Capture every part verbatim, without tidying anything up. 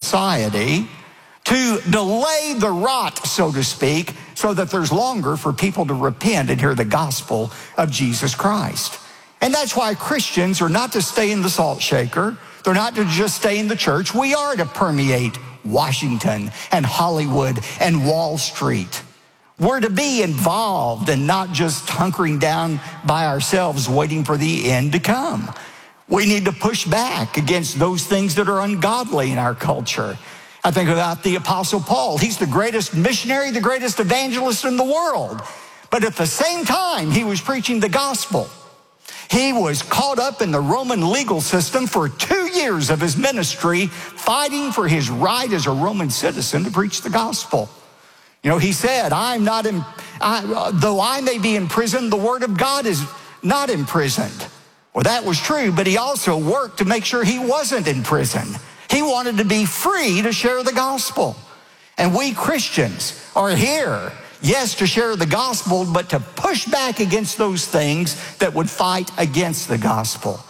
society to delay the rot, so to speak, so that there's longer for people to repent and hear the gospel of Jesus Christ. And that's why Christians are not to stay in the salt shaker. They're not to just stay in the church. We are to permeate Washington and Hollywood and Wall Street. We're to be involved and not just hunkering down by ourselves waiting for the end to come. We need to push back against those things that are ungodly in our culture. I think about the Apostle Paul. He's the greatest missionary, the greatest evangelist in the world. But at the same time, he was preaching the gospel. He was caught up in the Roman legal system for two years of his ministry, fighting for his right as a Roman citizen to preach the gospel. You know, he said, I'm not in, I, though I may be in prison, the word of God is not imprisoned. Well, that was true, but he also worked to make sure he wasn't in prison. He wanted to be free to share the gospel. And we Christians are here, yes, to share the gospel, but to push back against those things that would fight against the gospel.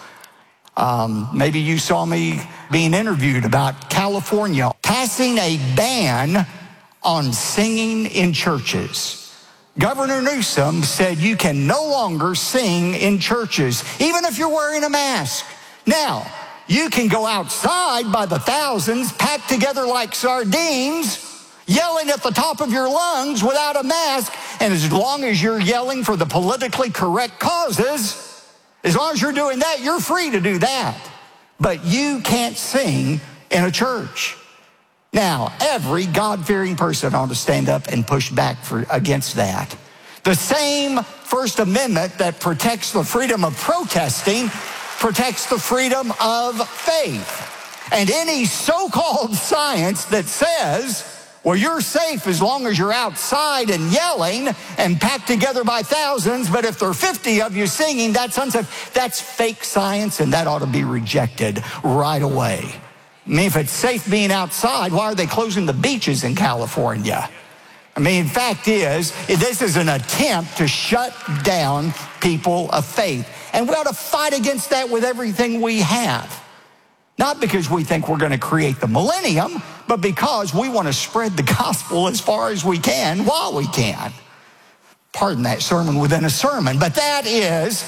Um, maybe you saw me being interviewed about California passing a ban on singing in churches. Governor Newsom said you can no longer sing in churches, even if you're wearing a mask. Now, you can go outside by the thousands, packed together like sardines, yelling at the top of your lungs without a mask. And as long as you're yelling for the politically correct causes, as long as you're doing that, you're free to do that. But you can't sing in a church. Now, every God-fearing person ought to stand up and push back for, against that. The same First Amendment that protects the freedom of protesting protects the freedom of faith. And any so-called science that says, well, you're safe as long as you're outside and yelling and packed together by thousands, but if there are fifty of you singing, that's unsafe. That's fake science, and that ought to be rejected right away. I mean, if it's safe being outside, why are they closing the beaches in California? I mean, fact is, this is an attempt to shut down people of faith. And we ought to fight against that with everything we have. Not because we think we're going to create the millennium, but because we want to spread the gospel as far as we can while we can. Pardon that sermon within a sermon, but that is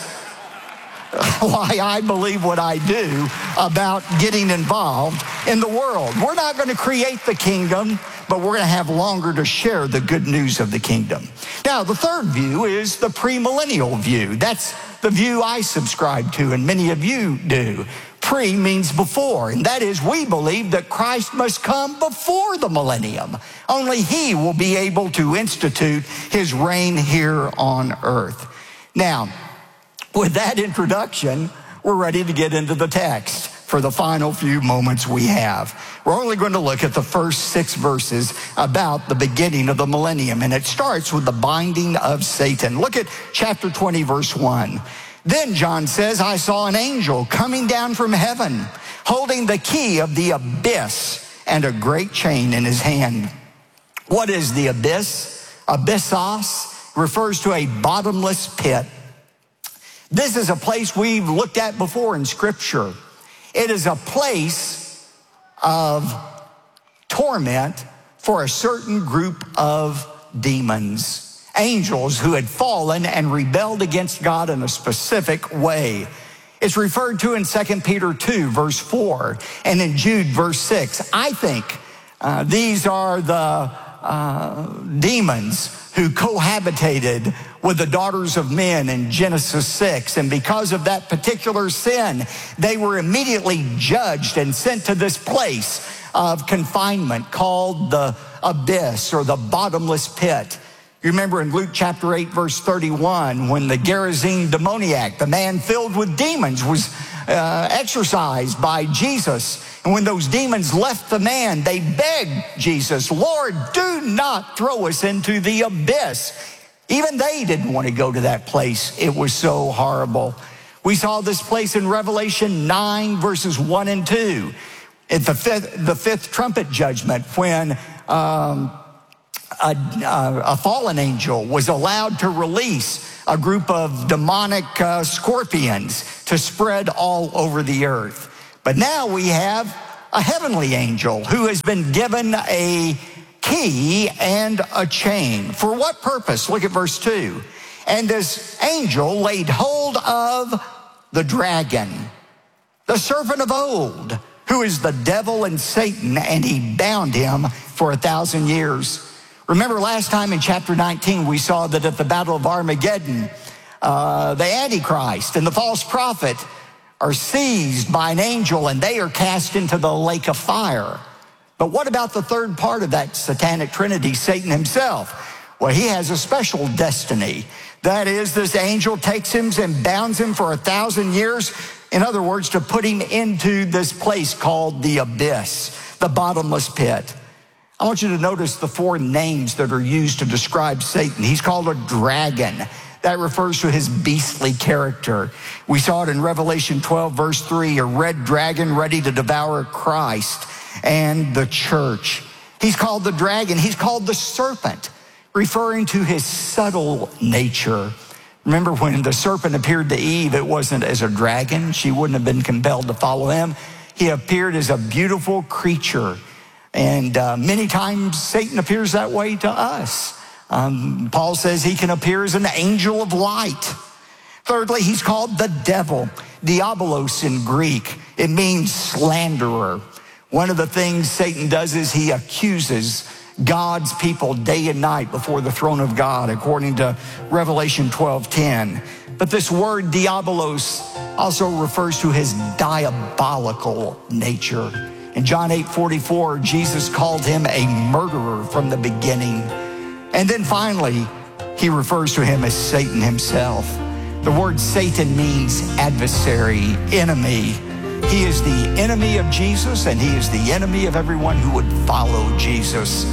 why I believe what I do about getting involved in the world. We're not going to create the kingdom, but we're going to have longer to share the good news of the kingdom. Now, the third view is the premillennial view. That's the view I subscribe to, and many of you do. Pre means before, and that is we believe that Christ must come before the millennium. Only he will be able to institute his reign here on earth. Now, with that introduction, we're ready to get into the text for the final few moments we have. We're only going to look at the first six verses about the beginning of the millennium, and it starts with the binding of Satan. Look at chapter twenty, verse one. Then John says, I saw an angel coming down from heaven, holding the key of the abyss and a great chain in his hand. What is the abyss? Abyssos refers to a bottomless pit. This is a place we've looked at before in Scripture. It is a place of torment for a certain group of demons, angels who had fallen and rebelled against God in a specific way. It's referred to in Second Peter two, verse four, and in Jude, verse six. I think uh, these are the uh, demons who cohabitated with the daughters of men in Genesis six. And because of that particular sin, they were immediately judged and sent to this place of confinement called the abyss or the bottomless pit. You remember in Luke chapter eight, verse thirty-one, when the Gerasene demoniac, the man filled with demons, was uh, exorcised by Jesus. And when those demons left the man, they begged Jesus, Lord, do not throw us into the abyss. Even they didn't want to go to that place. It was so horrible. We saw this place in Revelation nine, verses one and two. At the fifth, the fifth trumpet judgment, when um, a, a fallen angel was allowed to release a group of demonic uh, scorpions to spread all over the earth. But now we have a heavenly angel who has been given a key and a chain. For what purpose? Look at verse two. And this angel laid hold of the dragon, the serpent of old, who is the devil and Satan, and he bound him for a thousand years. Remember last time in chapter nineteen, we saw that at the Battle of Armageddon, uh, the Antichrist and the false prophet are seized by an angel, and they are cast into the lake of fire. But what about the third part of that satanic trinity, Satan himself? Well, he has a special destiny. That is, this angel takes him and bounds him for a thousand years. In other words, to put him into this place called the abyss, the bottomless pit. I want you to notice the four names that are used to describe Satan. He's called a dragon. That refers to his beastly character. We saw it in Revelation twelve, verse three, a red dragon ready to devour Christ and the church. He's called the dragon. He's called the serpent, referring to his subtle nature. Remember when the serpent appeared to Eve, it wasn't as a dragon. She wouldn't have been compelled to follow him. He appeared as a beautiful creature. And uh, many times Satan appears that way to us. Um, Paul says he can appear as an angel of light. Thirdly, he's called the devil, diabolos in Greek. It means slanderer. One of the things Satan does is he accuses God's people day and night before the throne of God, according to Revelation twelve ten. But this word diabolos also refers to his diabolical nature. In John eight forty-four, Jesus called him a murderer from the beginning. And then finally, he refers to him as Satan himself. The word Satan means adversary, enemy. He is the enemy of Jesus, and he is the enemy of everyone who would follow Jesus.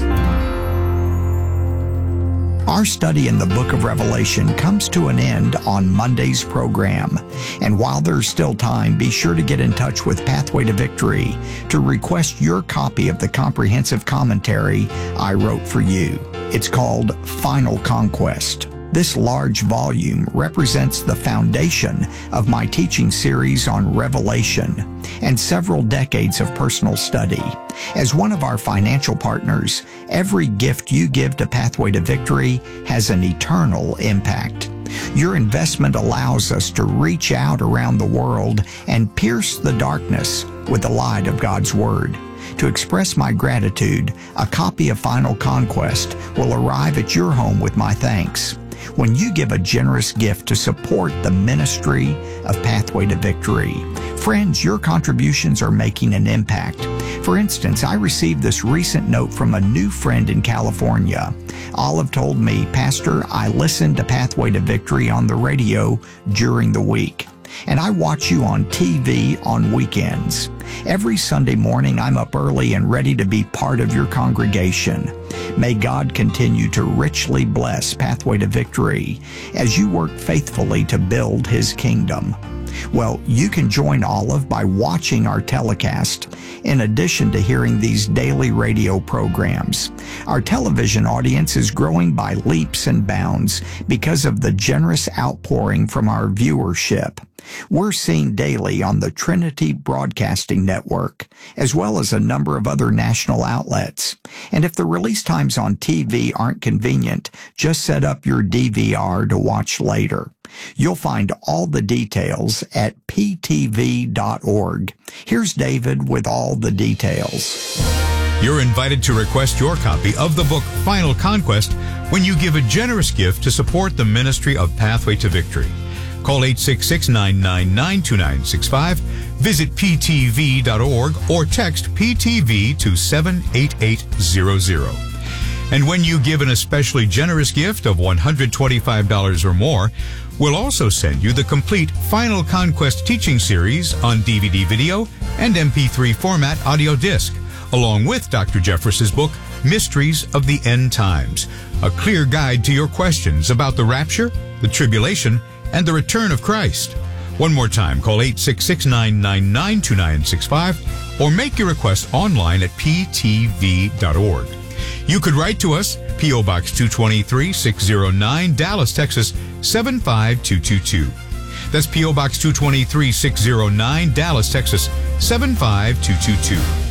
Our study in the book of Revelation comes to an end on Monday's program. And while there's still time, be sure to get in touch with Pathway to Victory to request your copy of the comprehensive commentary I wrote for you. It's called Final Conquest. This large volume represents the foundation of my teaching series on Revelation and several decades of personal study. As one of our financial partners, every gift you give to Pathway to Victory has an eternal impact. Your investment allows us to reach out around the world and pierce the darkness with the light of God's Word. To express my gratitude, a copy of Final Conquest will arrive at your home with my thanks. When you give a generous gift to support the ministry of Pathway to Victory, friends, your contributions are making an impact. For instance, I received this recent note from a new friend in California. Olive told me, "Pastor, I listen to Pathway to Victory on the radio during the week, and I watch you on T V on weekends. Every Sunday morning, I'm up early and ready to be part of your congregation. May God continue to richly bless Pathway to Victory as you work faithfully to build His kingdom." Well, you can join Olive by watching our telecast, in addition to hearing these daily radio programs. Our television audience is growing by leaps and bounds because of the generous outpouring from our viewership. We're seen daily on the Trinity Broadcasting Network, as well as a number of other national outlets. And if the release times on T V aren't convenient, just set up your D V R to watch later. You'll find all the details at p t v dot org. Here's David with all the details. You're invited to request your copy of the book Final Conquest when you give a generous gift to support the ministry of Pathway to Victory. Call eight six six, nine nine nine, two nine six five, visit p t v dot org, or text P T V to seven eight eight zero zero. And when you give an especially generous gift of one hundred twenty-five dollars or more, we'll also send you the complete Final Conquest teaching series on D V D video and M P three format audio disc, along with Doctor Jeffress's book, Mysteries of the End Times, a clear guide to your questions about the rapture, the tribulation, and the return of Christ. One more time, call eight six six, nine nine nine, two nine six five or make your request online at p t v dot org. You could write to us, P O. Box two twenty-three, six oh nine, Dallas, Texas, seven five two two two. That's P O. Box two twenty-three, six oh nine, Dallas, Texas, seven five two two two.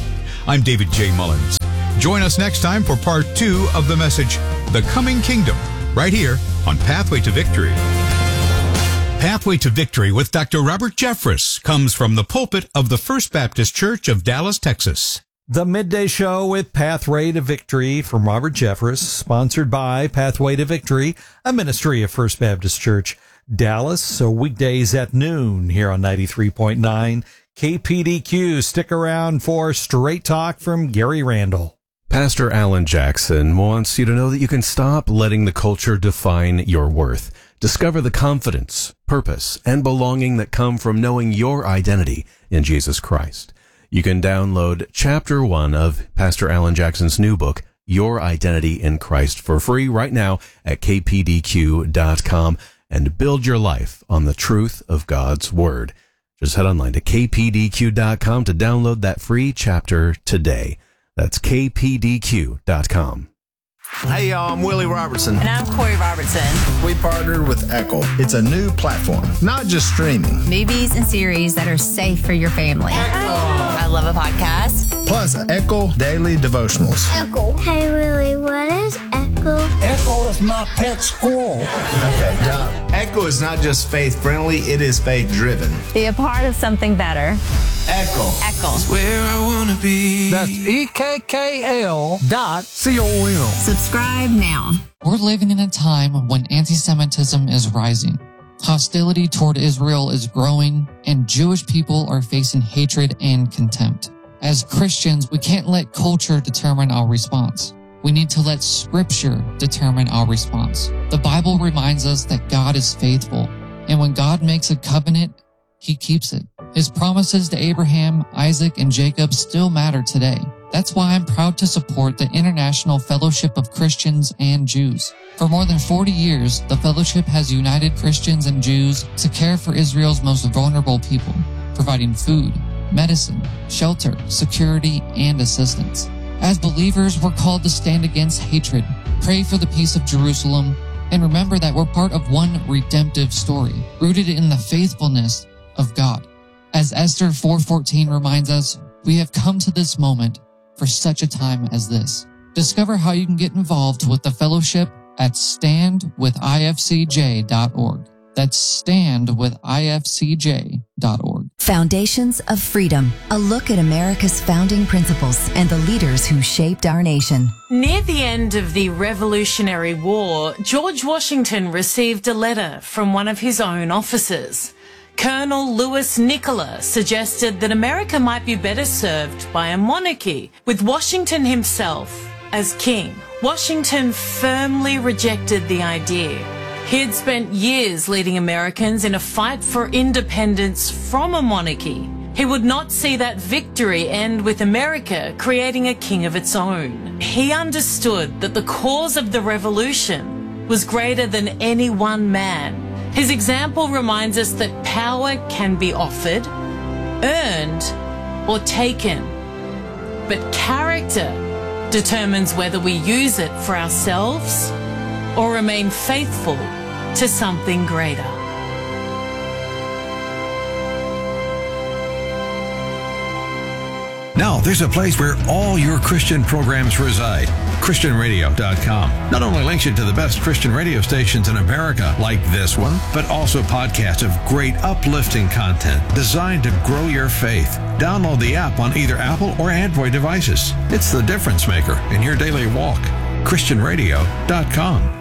I'm David J. Mullins. Join us next time for part two of the message, The Coming Kingdom, right here on Pathway to Victory. Pathway to Victory with Doctor Robert Jeffress comes from the pulpit of the First Baptist Church of Dallas, Texas. The Midday Show with Pathway to Victory from Robert Jeffress, sponsored by Pathway to Victory, a ministry of First Baptist Church, Dallas. So weekdays at noon here on ninety-three point nine K P D Q. Stick around for Straight Talk from Gary Randall. Pastor Alan Jackson wants you to know that you can stop letting the culture define your worth. Discover the confidence, purpose, and belonging that come from knowing your identity in Jesus Christ. You can download chapter one of Pastor Alan Jackson's new book, Your Identity in Christ, for free right now at k p d q dot com and build your life on the truth of God's Word. Just head online to k p d q dot com to download that free chapter today. That's k p d q dot com. Hey y'all, I'm Willie Robertson. And I'm Corey Robertson. We partnered with Echo. It's a new platform, not just streaming. Movies and series that are safe for your family. Echo. I love a podcast. Plus Echo Daily Devotionals. Echo. Hey Willie, what is Echo? Echo is my pet squirrel. Okay, now, Echo is not just faith-friendly, it is faith-driven. Be a part of something better. Echo. Echo. Where I want to be. That's E K K L dot C O M. Subscribe now. We're living in a time when anti-Semitism is rising. Hostility toward Israel is growing, and Jewish people are facing hatred and contempt. As Christians, we can't let culture determine our response. We need to let Scripture determine our response. The Bible reminds us that God is faithful, and when God makes a covenant, He keeps it. His promises to Abraham, Isaac, and Jacob still matter today. That's why I'm proud to support the International Fellowship of Christians and Jews. For more than forty years, the fellowship has united Christians and Jews to care for Israel's most vulnerable people, providing food, medicine, shelter, security, and assistance. As believers, we're called to stand against hatred, pray for the peace of Jerusalem, and remember that we're part of one redemptive story, rooted in the faithfulness of God. As Esther four fourteen reminds us, we have come to this moment for such a time as this. Discover how you can get involved with the fellowship at stand with i f c j dot org. That's stand with i f c j dot org. Foundations of Freedom, a look at America's founding principles and the leaders who shaped our nation. Near the end of the Revolutionary War, George Washington received a letter from one of his own officers. Colonel Louis Nicola suggested that America might be better served by a monarchy, with Washington himself as king. Washington firmly rejected the idea. He had spent years leading Americans in a fight for independence from a monarchy. He would not see that victory end with America creating a king of its own. He understood that the cause of the revolution was greater than any one man. His example reminds us that power can be offered, earned, or taken. But character determines whether we use it for ourselves or remain faithful to something greater. Now, there's a place where all your Christian programs reside. Christian radio dot com not only links you to the best Christian radio stations in America, like this one, but also podcasts of great uplifting content designed to grow your faith. Download the app on either Apple or Android devices. It's the difference maker in your daily walk. Christian radio dot com.